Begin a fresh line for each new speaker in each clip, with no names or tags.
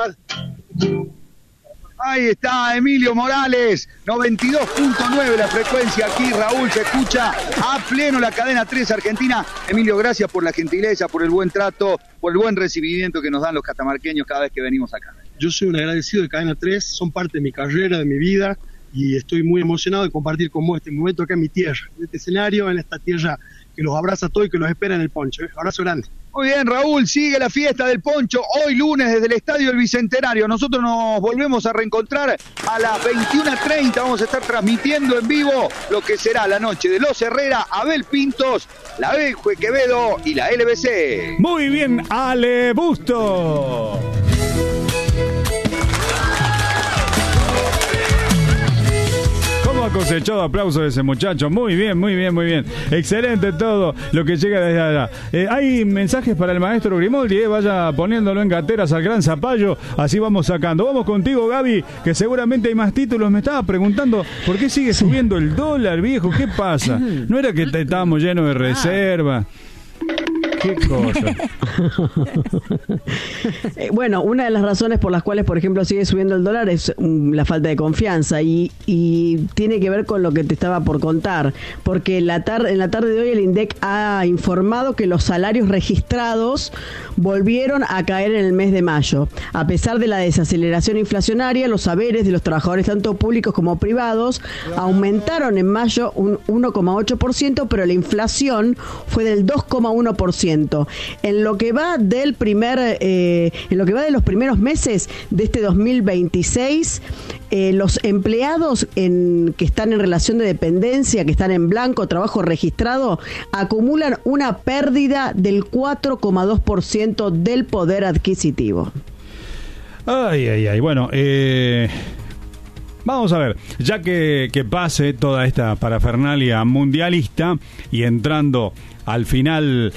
Córdoba.
Ahí está Emilio Morales, 92.9 la frecuencia aquí, Raúl, se escucha a pleno la cadena 3 Argentina. Emilio, gracias por la gentileza, por el buen trato, por el buen recibimiento que nos dan los catamarqueños cada vez que venimos acá.
Yo soy un agradecido de Cadena 3, son parte de mi carrera, de mi vida, y estoy muy emocionado de compartir con vos este momento acá en mi tierra, en este escenario, en esta tierra que los abraza a todos y que los espera en el poncho. Abrazo grande.
Muy bien, Raúl, sigue la fiesta del poncho hoy lunes desde el Estadio del Bicentenario. Nosotros nos volvemos a reencontrar a las 21:30. Vamos a estar transmitiendo en vivo lo que será la noche de Los Herrera, Abel Pintos, la Benjue Quevedo y la LBC.
Muy bien, Ale Busto. Ha cosechado aplausos de ese muchacho. Muy bien, muy bien, muy bien. Excelente todo lo que llega desde allá. Hay mensajes para el maestro Grimoldi, vaya poniéndolo en gateras al gran Zapallo, así vamos sacando. Vamos contigo, Gaby, que seguramente hay más títulos. Me estaba preguntando por qué sigue subiendo el dólar, viejo. ¿Qué pasa? ¿No era que estábamos llenos de reserva? ¿Qué cosa?
Bueno, una de las razones por las cuales, por ejemplo, sigue subiendo el dólar es la falta de confianza y tiene que ver con lo que te estaba por contar, porque en la tarde de hoy el INDEC ha informado que los salarios registrados volvieron a caer en el mes de mayo. A pesar de la desaceleración inflacionaria, los saberes de los trabajadores tanto públicos como privados aumentaron en mayo un 1,8%, pero la inflación fue del 2,1%. En lo que va de los primeros meses de este 2026, los empleados que están en relación de dependencia, que están en blanco, trabajo registrado, acumulan una pérdida del 4,2% del poder adquisitivo.
Ay. Bueno, vamos a ver, ya que pase toda esta parafernalia mundialista y entrando al final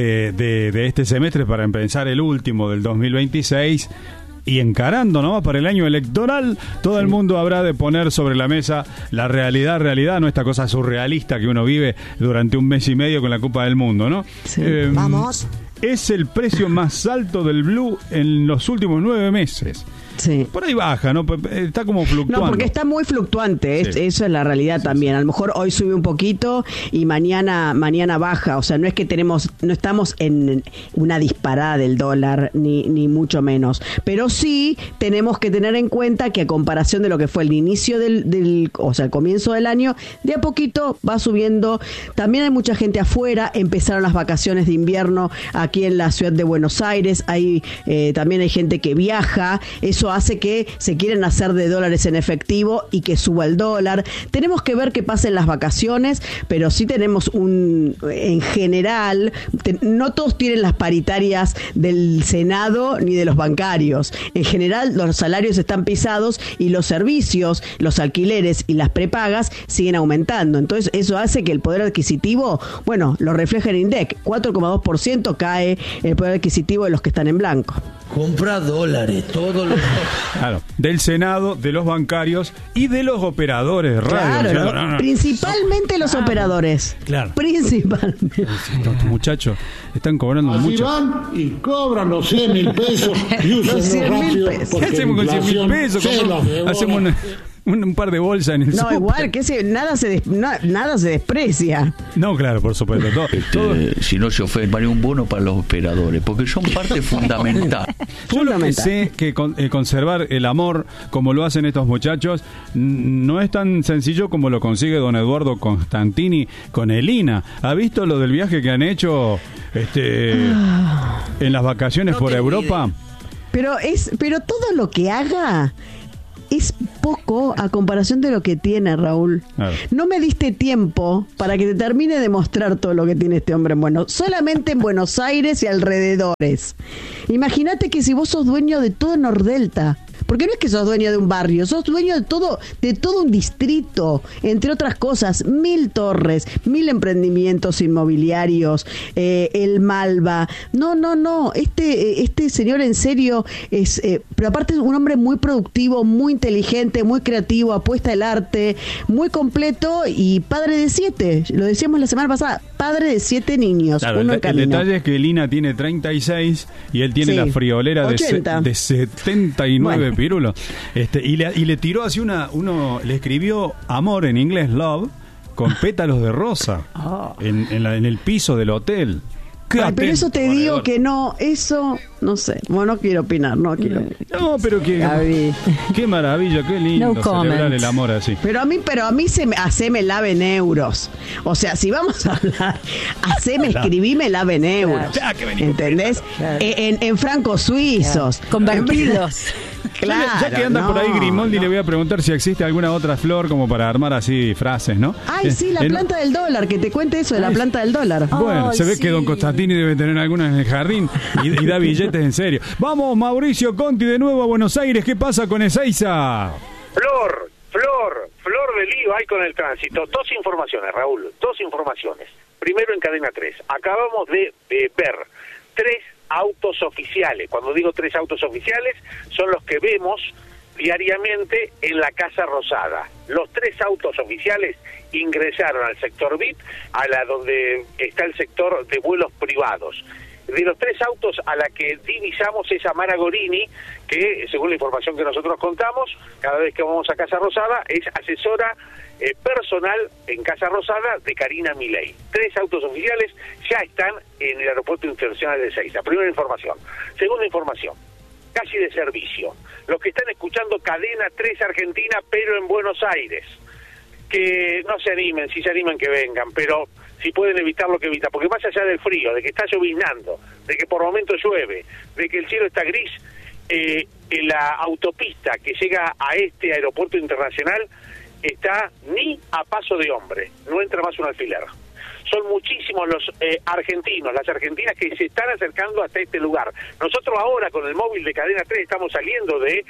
de este semestre para empezar el último del 2026 y encarando nomás para el año electoral, todo el mundo habrá de poner sobre la mesa la realidad, no esta cosa surrealista que uno vive durante un mes y medio con la Copa del Mundo, ¿no?
Sí.
Vamos.
Es el precio más alto del blue en los últimos 9 meses.
Sí.
Por ahí baja, ¿no? Está como fluctuando.
No, porque está muy fluctuante,
sí.
Eso es la realidad también. A lo mejor hoy sube un poquito y mañana baja. O sea, no es que no estamos en una disparada del dólar, ni mucho menos. Pero sí tenemos que tener en cuenta que a comparación de lo que fue el inicio el comienzo del año, de a poquito va subiendo. También hay mucha gente afuera, empezaron las vacaciones de invierno aquí en la ciudad de Buenos Aires, también hay gente que viaja, eso hace que se quieren hacer de dólares en efectivo y que suba el dólar. Tenemos que ver qué pasa en las vacaciones, pero sí tenemos en general, no todos tienen las paritarias del Senado ni de los bancarios. En general, los salarios están pisados y los servicios, los alquileres y las prepagas siguen aumentando. Entonces, eso hace que el poder adquisitivo, lo refleja el INDEC, 4,2% cae el poder adquisitivo de los que están en blanco.
Compra dólares, todos los...
Claro, del Senado, de los bancarios y de los operadores de radio.
Claro, no. Principalmente los operadores.
Claro.
Principalmente.
Estos muchachos están cobrando
así
mucho.
Van y cobran los 100.000 pesos y usan rápido.
¿Qué hacemos con 100.000 pesos? Hacemos un par de bolsas en el
No,
super.
igual, que nada se desprecia.
No, claro, por supuesto. Todo.
Si no se ofende, un bono para los operadores, porque son parte fundamental.
Yo lo que sé que conservar el amor, como lo hacen estos muchachos, no es tan sencillo como lo consigue don Eduardo Constantini con Elina. ¿Ha visto lo del viaje que han hecho en las vacaciones por Europa?
Pero todo lo que haga es poco a comparación de lo que tiene, Raúl.
Claro.
No me diste tiempo para que te termine de mostrar todo lo que tiene este hombre solamente en Buenos Aires y alrededores. Imagínate que si vos sos dueño de todo Nordelta, Porque no es que sos dueño de un barrio, sos dueño de todo un distrito, entre otras cosas, 1000 torres, 1000 emprendimientos inmobiliarios, el Malva. No, este señor en serio es, pero aparte es un hombre muy productivo, muy inteligente, muy creativo, apuesta al arte, muy completo y padre de 7, lo decíamos la semana pasada, padre de 7 niños.
Claro, el detalle es que Lina tiene 36 y él tiene la friolera de 79 bueno. Pirulos. Y le tiró así le escribió amor en inglés, love, con pétalos de rosa en el piso del hotel.
Ay, pero eso te digo que no, eso, no sé, bueno, no quiero opinar, no,
pero qué maravilla, qué lindo celebrar el amor así.
Pero a mí haceme lave en euros, o sea, si vamos a hablar, escribime lave en euros, ¿entendés? Claro. En francos suizos,
convertidos.
Claro,
ya que anda por ahí Grimaldi, le voy a preguntar si existe alguna otra flor como para armar así frases, ¿no?
Ay, sí, la planta del dólar, que te cuente eso de la planta del dólar.
Bueno, se ve que don Constantini debe tener algunas en el jardín y da billetes en serio. Vamos, Mauricio Conti, de nuevo a Buenos Aires. ¿Qué pasa con Ezeiza?
Flor de lío hay con el tránsito. 2 informaciones, Raúl, 2 informaciones. Primero en Cadena 3. Acabamos de ver 3 autos oficiales. Cuando digo 3 autos oficiales, son los que vemos diariamente en la Casa Rosada. Los 3 autos oficiales ingresaron al sector VIP, donde está el sector de vuelos privados. De los 3 autos a la que divisamos es a Mara Gorini, que según la información que nosotros contamos, cada vez que vamos a Casa Rosada, es asesora personal en Casa Rosada de Karina Milei. 3 autos oficiales ya están en el Aeropuerto Internacional de Ezeiza. Primera información. Segunda información, casi de servicio. Los que están escuchando Cadena 3 Argentina, pero en Buenos Aires, que no se animen, si se animan que vengan, pero si pueden evitar lo que evitan, porque más allá del frío, de que está lloviznando, de que por momentos llueve, de que el cielo está gris, en la autopista que llega a este aeropuerto internacional está ni a paso de hombre, no entra más un alfiler. Son muchísimos los argentinos, las argentinas que se están acercando hasta este lugar. Nosotros ahora con el móvil de Cadena 3 estamos saliendo de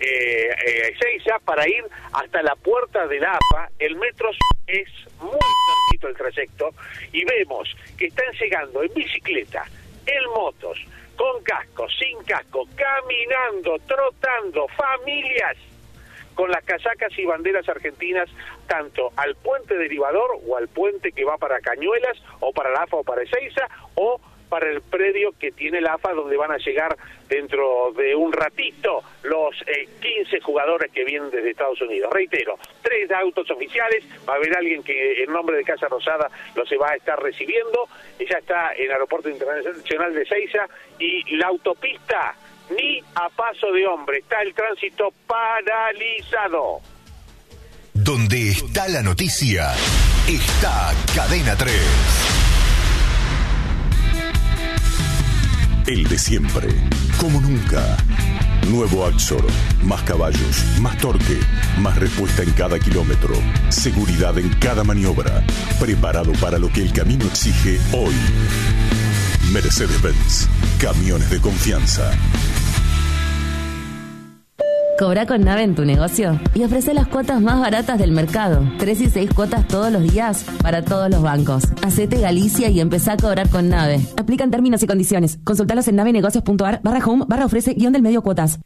Ezeiza para ir hasta la puerta de la AFA. El metro es muy cortito el trayecto y vemos que están llegando en bicicleta, en motos, con casco, sin casco, caminando, trotando, familias con las casacas y banderas argentinas, tanto al puente derivador o al puente que va para Cañuelas o para la AFA o para Ezeiza o para el predio que tiene la AFA, donde van a llegar dentro de un ratito los 15 jugadores que vienen desde Estados Unidos. Reitero, 3 autos oficiales, va a haber alguien que en nombre de Casa Rosada los va a estar recibiendo, ya está en el Aeropuerto Internacional de Ezeiza y la autopista ni a paso de hombre, está el tránsito paralizado.
Donde está la noticia, está Cadena 3. El de siempre, como nunca. Nuevo Axor, más caballos, más torque, más respuesta en cada kilómetro, seguridad en cada maniobra, preparado para lo que el camino exige hoy. Mercedes-Benz, camiones de confianza.
Cobra con Nave en tu negocio y ofrece las cuotas más baratas del mercado. 3 y 6 cuotas todos los días para todos los bancos. Hacete Galicia y empezá a cobrar con Nave. Aplican términos y condiciones. Consultalos en navenegocios.ar/home/ofrece-del-medio cuotas.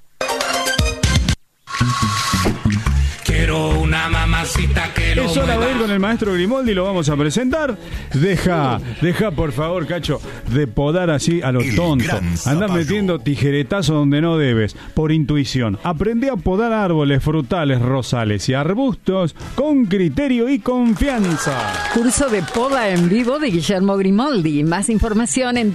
Quiero una mamacita que lo
Es hora
mueva.
de ir con el maestro Grimaldi, lo vamos a presentar. Deja por favor, Cacho, de podar así a los tontos. Andás metiendo tijeretazos donde no debes, por intuición. Aprende a podar árboles, frutales, rosales y arbustos con criterio y confianza.
Curso de poda en vivo de Guillermo Grimaldi. Más información en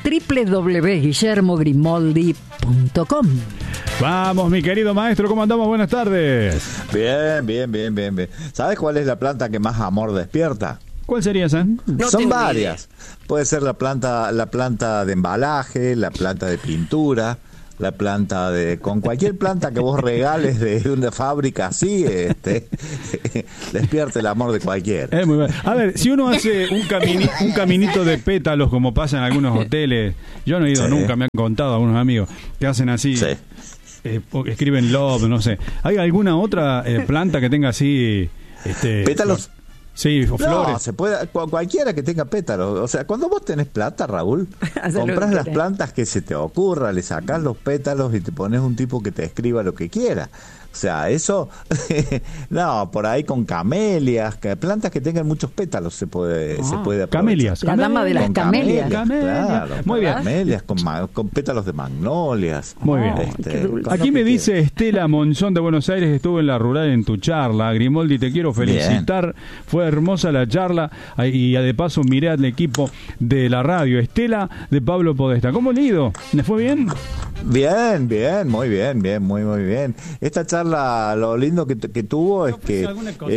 www.guillermogrimoldi.com.
Vamos, mi querido maestro, ¿cómo andamos? Buenas tardes.
Bien. ¿Sabes cuál es la planta que más amor despierta?
¿Cuál sería esa?
Son varias. Puede ser la planta de embalaje, la planta de pintura, la planta de... Con cualquier planta que vos regales de una fábrica así, despierta el amor de cualquiera.
Muy bien. A ver, si uno hace un caminito de pétalos, como pasa en algunos hoteles, yo no he ido nunca, me han contado algunos amigos que hacen así...
Sí.
escriben love, no sé. ¿Hay alguna otra planta que tenga así
pétalos?
Sí, o flores.
No, se puede, cualquiera que tenga pétalos. O sea, cuando vos tenés plata, Raúl, compras las plantas que se te ocurra, le sacás los pétalos y te pones un tipo que te escriba lo que quiera. O sea, eso, no, por ahí con camelias, plantas que tengan muchos pétalos se puede aprovechar.
Camelias.
La dama de las camelias.
Claro,
muy bien.
Camelias con pétalos de magnolias.
Muy bien. Aquí me dice Estela Monzón de Buenos Aires, estuvo en la rural en tu charla. Grimoldi, te quiero felicitar. Bien. Fue hermosa la charla y de paso miré al equipo de la radio. Estela de Pablo Podesta. ¿Cómo le ha ido? ¿Le fue bien?
Bien, muy bien. Esta charla, lo lindo que tuvo es que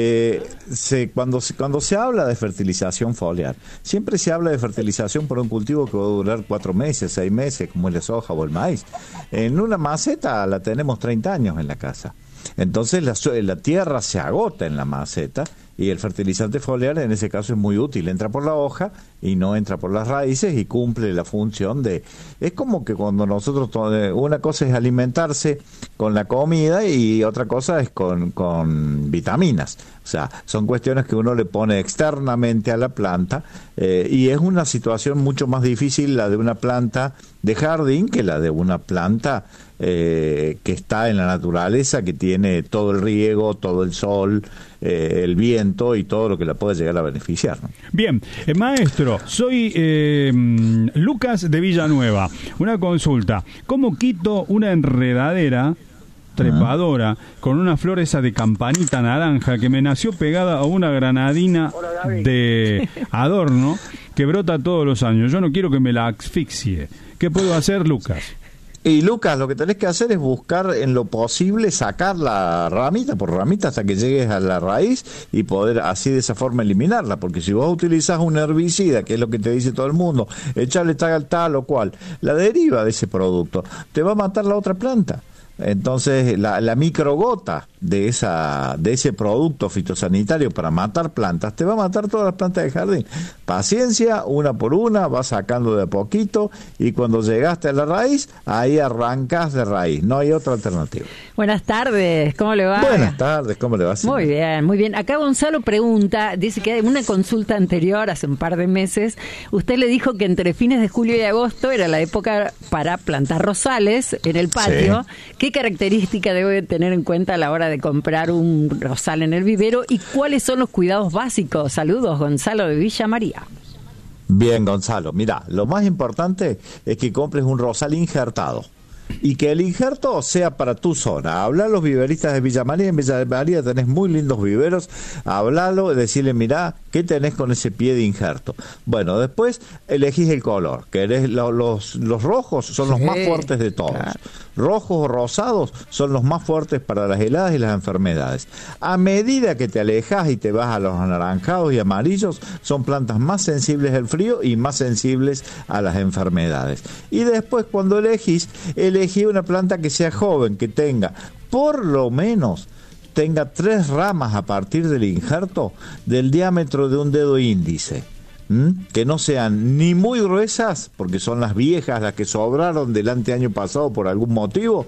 cuando se habla de fertilización foliar, siempre se habla de fertilización por un cultivo que va a durar 4 meses, 6 meses, como es la soja o el maíz. En una maceta la tenemos 30 años en la casa. Entonces la tierra se agota en la maceta y el fertilizante foliar en ese caso es muy útil. Entra por la hoja y no entra por las raíces y cumple la función de... Es como que cuando nosotros... Una cosa es alimentarse con la comida y otra cosa es con vitaminas. O sea, son cuestiones que uno le pone externamente a la planta y es una situación mucho más difícil la de una planta de jardín que la de una planta que está en la naturaleza, que tiene todo el riego, todo el sol, el viento y todo lo que la puede llegar a beneficiar, ¿no?
Bien, maestro, soy Lucas de Villanueva. Una consulta. ¿Cómo quito una enredadera trepadora con una flor esa de campanita naranja que me nació pegada a una granadina de adorno que brota todos los años? Yo no quiero que me la asfixie. ¿Qué puedo hacer, Lucas?
Y Lucas, lo que tenés que hacer es buscar en lo posible sacar la ramita por ramita hasta que llegues a la raíz y poder así de esa forma eliminarla, porque si vos utilizás un herbicida, que es lo que te dice todo el mundo, echarle tal o cual, la deriva de ese producto te va a matar la otra planta. Entonces la microgota de ese producto fitosanitario para matar plantas te va a matar todas las plantas del jardín. Paciencia, una por una, vas sacando de a poquito y cuando llegaste a la raíz, ahí arrancas de raíz, no hay otra alternativa.
Buenas tardes, ¿cómo le va?
Buenas tardes, ¿cómo le va?
Muy bien, muy bien. Acá Gonzalo pregunta, dice que en una consulta anterior, hace un par de meses, usted le dijo que entre fines de julio y agosto era la época para plantar rosales en el patio. Sí. ¿Qué característica debe tener en cuenta a la hora de comprar un rosal en el vivero y cuáles son los cuidados básicos? Saludos, Gonzalo de Villa María.
Bien, Gonzalo, mira, lo más importante es que compres un rosal injertado y que el injerto sea para tu zona. Habla a los viveristas de Villa María. En Villa María tenés muy lindos viveros. Hablalo y decirle, mirá, ¿qué tenés con ese pie de injerto? Bueno, después elegís el color. Querés los rojos son los más fuertes de todos. Claro. Rojos o rosados son los más fuertes para las heladas y las enfermedades. A medida que te alejas y te vas a los anaranjados y amarillos, son plantas más sensibles al frío y más sensibles a las enfermedades. Y después, cuando elegí una planta que sea joven, que tenga por lo menos 3 ramas a partir del injerto del diámetro de un dedo índice. Que no sean ni muy gruesas, porque son las viejas, las que sobraron del año pasado por algún motivo,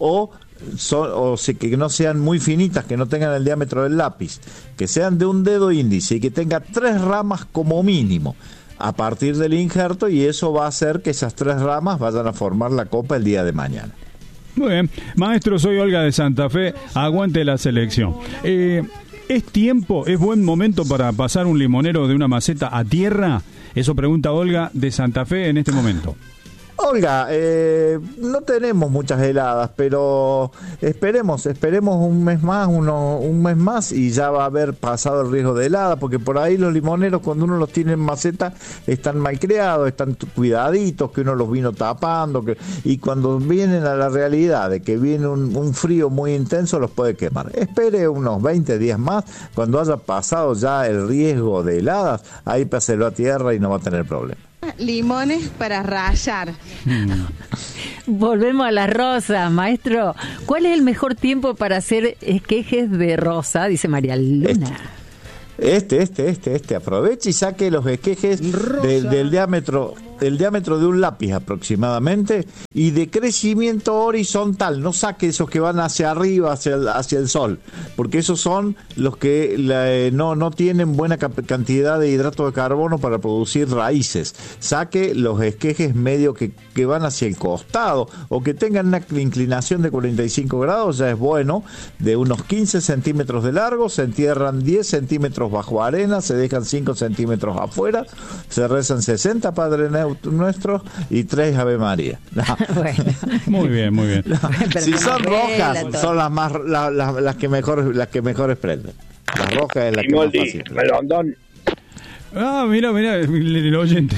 que no sean muy finitas, que no tengan el diámetro del lápiz, que sean de un dedo índice y que tenga 3 ramas como mínimo a partir del injerto, y eso va a hacer que esas 3 ramas vayan a formar la copa el día de mañana.
Muy bien, maestro, soy Olga de Santa Fe, aguante la selección. ¿Es buen momento para pasar un limonero de una maceta a tierra? Eso pregunta Olga de Santa Fe en este momento.
Olga, no tenemos muchas heladas, pero esperemos un mes más y ya va a haber pasado el riesgo de helada, porque por ahí los limoneros, cuando uno los tiene en maceta, están mal criados, están cuidaditos, que uno los vino tapando, y cuando vienen a la realidad de que viene un frío muy intenso, los puede quemar. Espere unos 20 días más, cuando haya pasado ya el riesgo de heladas, ahí páselo a tierra y no va a tener problema.
Limones para rallar.
Volvemos a las rosas, maestro. ¿Cuál es el mejor tiempo para hacer esquejes de rosa? Dice María Luna.
Aproveche y saque los esquejes del diámetro el diámetro de un lápiz aproximadamente, y de crecimiento horizontal. No saque esos que van hacia arriba, hacia el sol, porque esos son los que no tienen buena cantidad de hidrato de carbono para producir raíces. Saque los esquejes medio que van hacia el costado o que tengan una inclinación de 45 grados, ya es bueno. De unos 15 centímetros de largo, se entierran 10 centímetros bajo arena, se dejan 5 centímetros afuera, se rezan 60 Padre Nuestros y 3 Ave María. No.
Bueno.
Muy bien, muy bien.
Si son rojas, son las que mejores prenden. Las rojas es la que más fácil.
Melondón.
Ah, mira, el oyente.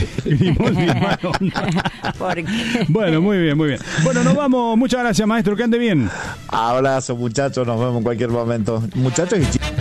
Bueno, muy bien. Bueno, nos vamos. Muchas gracias, maestro. Que ande bien.
Abrazo, muchachos. Nos vemos en cualquier momento. Muchachos y chicos.